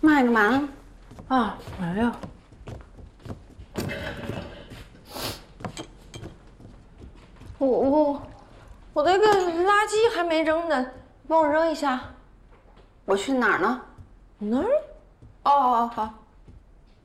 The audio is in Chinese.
妈，你干嘛呢？ 啊，哎呀，我那个垃圾还没扔呢，帮我扔一下。 我去哪儿呢？ 哪儿？ 哦，好。